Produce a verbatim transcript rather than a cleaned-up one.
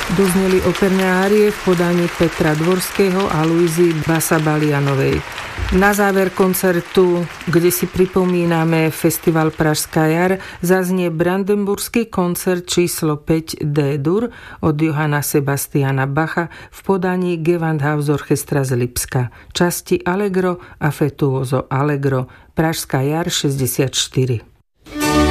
Dozneli operné árie v podaní Petra Dvorského a Luizy Basabalianovej. Na záver koncertu, kde si pripomíname festival Pražská jar, zaznie brandenburský koncert číslo päť D-dur od Johanna Sebastiana Bacha v podaní Gewandhaus Orchestra z Lipska. Časti Allegro a Fetuoso Allegro. Pražská jar šesťdesiatštyri.